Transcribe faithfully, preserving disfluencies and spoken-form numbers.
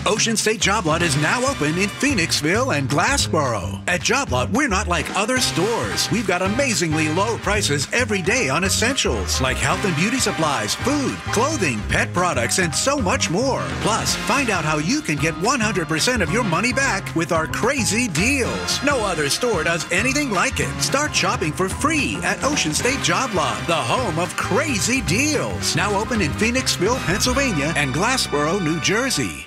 Ocean State Job Lot is now open in Phoenixville and Glassboro. At Job Lot, we're not like other stores. We've got amazingly low prices every day on essentials like health and beauty supplies, food, clothing, pet products, and so much more. Plus, find out how you can get one hundred percent of your money back with our crazy deals. No other store does anything like it. Start shopping for free at Ocean State Job Lot, the home of crazy deals. Now open in Phoenixville, Pennsylvania, and Glassboro, New Jersey.